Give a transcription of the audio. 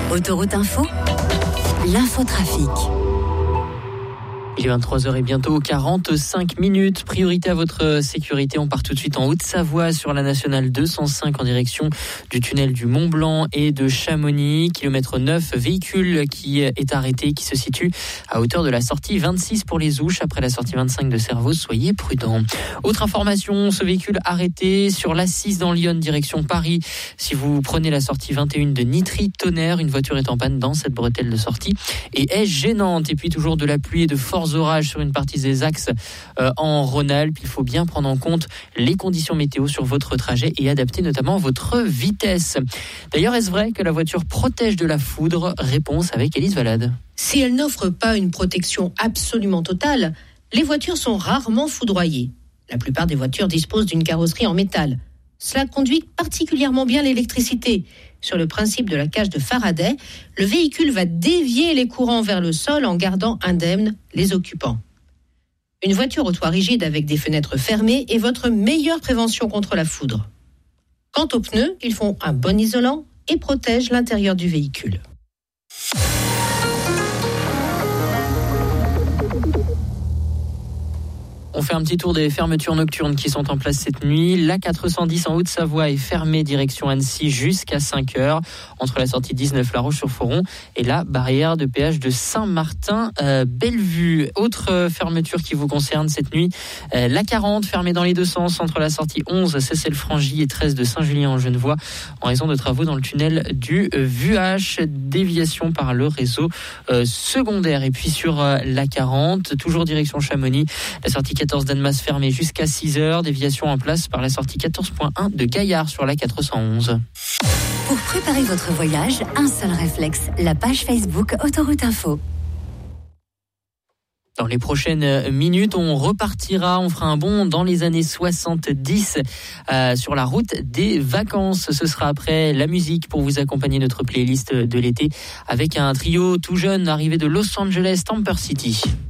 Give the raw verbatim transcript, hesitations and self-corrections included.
Autoroute Info, l'infotrafic. Il est vingt-trois heures et bientôt quarante-cinq minutes. Priorité à votre sécurité. On part tout de suite en Haute-Savoie sur la nationale deux cent cinq en direction du tunnel du Mont-Blanc et de Chamonix. Kilomètre neuf, véhicule qui est arrêté, qui se situe à hauteur de la sortie vingt-six pour les Ouches. Après la sortie vingt-cinq de Servoz, soyez prudents. Autre information, ce véhicule arrêté sur l'A six dans Lyon, direction Paris. Si vous prenez la sortie vingt et un de Nitry-Tonnerre, une voiture est en panne dans cette bretelle de sortie et est gênante. Et puis toujours de la pluie et de forts orages sur une partie des axes euh, en Rhône-Alpes. Il faut bien prendre en compte les conditions météo sur votre trajet et adapter notamment votre vitesse. D'ailleurs, est-ce vrai que la voiture protège de la foudre ? Réponse avec Élise Valade. Si elle n'offre pas une protection absolument totale, les voitures sont rarement foudroyées. La plupart des voitures disposent d'une carrosserie en métal. Cela conduit particulièrement bien l'électricité. Sur le principe de la cage de Faraday, le véhicule va dévier les courants vers le sol en gardant indemnes les occupants. Une voiture au toit rigide avec des fenêtres fermées est votre meilleure prévention contre la foudre. Quant aux pneus, ils font un bon isolant et protègent l'intérieur du véhicule. On fait un petit tour des fermetures nocturnes qui sont en place cette nuit. La quatre cent dix en Haute-Savoie est fermée direction Annecy jusqu'à cinq heures entre la sortie dix-neuf La Roche-sur-Foron et la barrière de péage de Saint-Martin-Bellevue. Euh, Autre fermeture qui vous concerne cette nuit, euh, la quarante fermée dans les deux sens entre la sortie onze Cessel-Frangy et treize de Saint-Julien-en-Genevois en raison de travaux dans le tunnel du Vuache. Déviation par le réseau euh, secondaire. Et puis sur euh, la quarante, toujours direction Chamonix, la sortie quatorze d'Annemasse fermée jusqu'à six heures. Déviation en place par la sortie quatorze point un de Gaillard sur la quatre cent onze. Pour préparer votre voyage, un seul réflexe, la page Facebook Autoroute Info. Dans les prochaines minutes, on repartira, on fera un bond dans les années soixante-dix euh, sur la route des vacances. Ce sera après la musique pour vous accompagner notre playlist de l'été avec un trio tout jeune arrivé de Los Angeles, Tamper City.